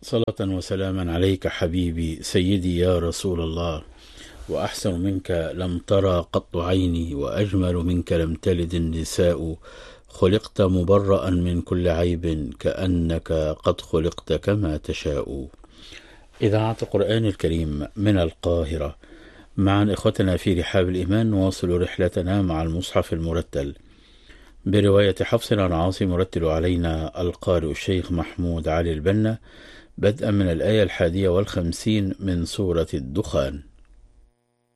صلاة وسلاما عليك حبيبي سيدي يا رسول الله، وأحسن منك لم ترى قط عيني، وأجمل منك لم تلد النساء. خلقت مبرأ من كل عيب، كأنك قد خلقت كما تشاء. إذاعة القرآن الكريم من القاهرة، معا إخوتنا في رحاب الإيمان نواصل رحلتنا مع المصحف المرتل برواية حفص عن عاصم. يرتل علينا القارئ الشيخ محمود علي البنا بدءا من الآية 51 من سورة الدخان.